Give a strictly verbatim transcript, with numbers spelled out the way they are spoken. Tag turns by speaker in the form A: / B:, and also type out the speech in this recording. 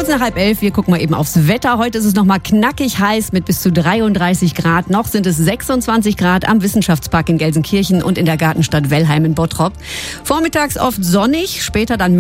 A: Kurz nach halb elf, wir gucken mal eben aufs Wetter. Heute ist es nochmal knackig heiß mit bis zu dreiunddreißig Grad. Noch sind es sechsundzwanzig Grad am Wissenschaftspark in Gelsenkirchen und in der Gartenstadt Wellheim in Bottrop. Vormittags oft sonnig, später dann mehr